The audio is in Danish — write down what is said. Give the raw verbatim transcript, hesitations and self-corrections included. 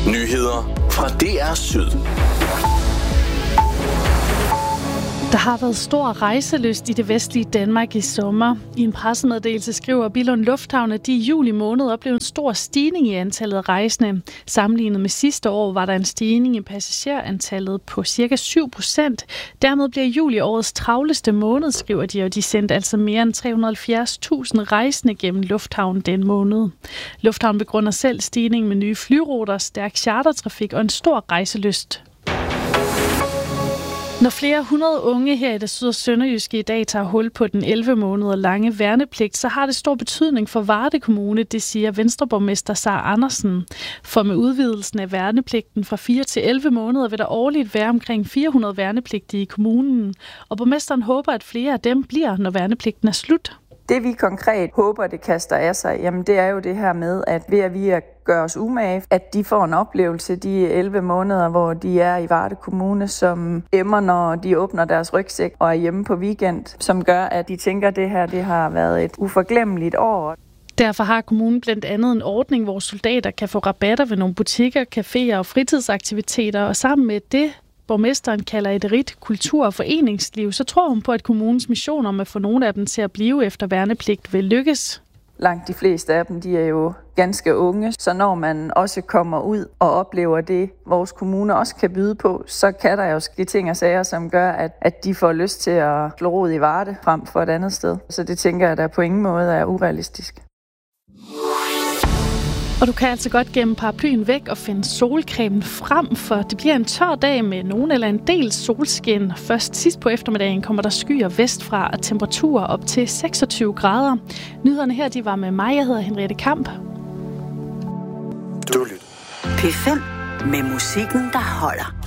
Nyheder fra D R Syd. Der har været stor rejselyst i det vestlige Danmark i sommer. I en pressemeddelelse skriver Billund Lufthavn, at de i juli måned oplevede en stor stigning i antallet af rejsende. Sammenlignet med sidste år var der en stigning i passagerantallet på cirka syv procent. Dermed bliver juli årets travleste måned, skriver de, og de sendte altså mere end tre hundrede og halvfjerds tusind rejsende gennem lufthavnen den måned. Lufthavnen begrunder selv stigningen med nye flyruter, stærk chartertrafik og en stor rejselyst. Når flere hundrede unge her i det syd- og sønderjyske i dag tager hul på den elleve måneder lange værnepligt, så har det stor betydning for Varde Kommune, det siger Venstreborgmester Sara Andersen. For med udvidelsen af værnepligten fra fire til elleve måneder vil der årligt være omkring fire hundrede værnepligtige i kommunen, og borgmesteren håber, at flere af dem bliver, når værnepligten er slut. Det vi konkret håber, det kaster af sig, jamen det er jo det her med, at ved at vi gør os umage, at de får en oplevelse de elleve måneder, hvor de er i Varde Kommune, som emmer, når de åbner deres rygsæk og er hjemme på weekend, som gør, at de tænker, at det her det har været et uforglemmeligt år. Derfor har kommunen blandt andet en ordning, hvor soldater kan få rabatter ved nogle butikker, caféer og fritidsaktiviteter, og sammen med det, borgmesteren kalder et rigt kultur- og foreningsliv, så tror hun på, at kommunens mission om at få nogle af dem til at blive efter værnepligt vil lykkes. Langt de fleste af dem, de er jo ganske unge, så når man også kommer ud og oplever det, vores kommune også kan byde på, så kan der jo ske ting og sager, som gør, at, at de får lyst til at slå rod i Varde frem for et andet sted. Så det tænker jeg, der på ingen måde er urealistisk. Og du kan altså godt gemme paraplyen væk og finde solcremen frem, for det bliver en tør dag med nogen eller en del solskin. Først sidst på eftermiddagen kommer der skyer vestfra og temperaturer op til seksogtyve grader. Nyhederne her, de var med mig. Jeg hedder Henriette Kamp. Du lytter. P fem med musikken, der holder.